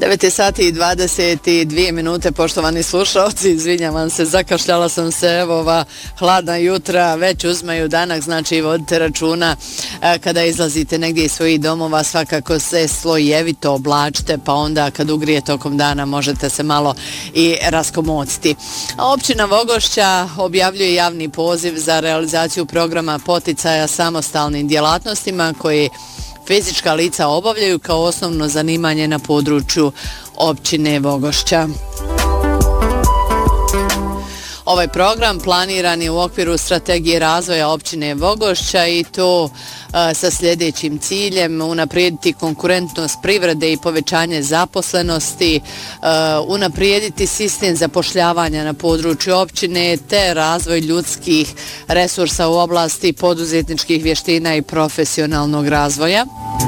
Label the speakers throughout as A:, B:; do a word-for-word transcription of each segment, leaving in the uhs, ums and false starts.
A: devet sati i dvadeset dvije minute, poštovani slušalci, izvinjavam se, zakašljala sam se, evo ova hladna jutra, već uzmaju danak, znači vodite računa kada izlazite negdje iz svojih domova, svakako se slojevito oblačite, pa onda kad ugrije tokom dana možete se malo i raskomociti. A općina Vogošća objavljuje javni poziv za realizaciju programa poticaja samostalnim djelatnostima koji fizička lica obavljaju kao osnovno zanimanje na području općine Vogošća. Ovaj program planiran je u okviru strategije razvoja općine Vogošća i to uh, sa sljedećim ciljem: unaprijediti konkurentnost privrede i povećanje zaposlenosti, uh, unaprijediti sistem zapošljavanja na području općine te razvoj ljudskih resursa u oblasti poduzetničkih vještina i profesionalnog razvoja.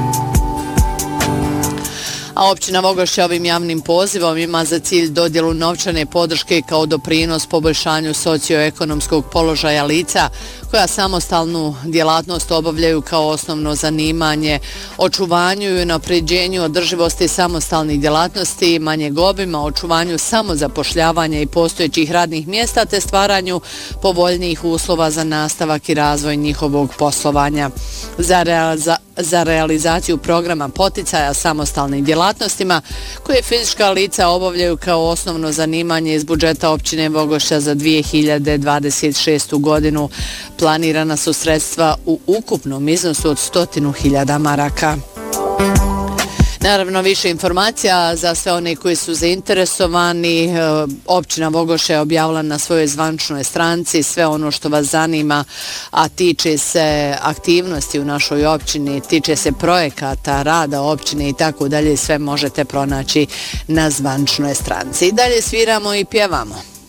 A: A općina Vogošća ovim javnim pozivom ima za cilj dodjelu novčane podrške kao doprinos poboljšanju socioekonomskog položaja lica koja samostalnu djelatnost obavljaju kao osnovno zanimanje, očuvanju i unapređenju održivosti samostalnih djelatnosti, manjeg obima, očuvanju samozapošljavanja i postojećih radnih mjesta te stvaranju povoljnijih uslova za nastavak i razvoj njihovog poslovanja. Za, realiza za realizaciju programa poticaja samostalnim djelatnostima koje fizička lica obavljaju kao osnovno zanimanje iz budžeta općine Vogošća za dvije hiljade dvadeset šestu godinu planirana su sredstva u ukupnom iznosu od stotinu hiljada maraka. Naravno, više informacija za sve one koji su zainteresovani. Općina Vogošća je objavila na svojoj zvaničnoj stranici sve ono što vas zanima, a tiče se aktivnosti u našoj općini, tiče se projekata, rada općine i tako dalje. Sve možete pronaći na zvaničnoj stranici. I dalje sviramo i pjevamo.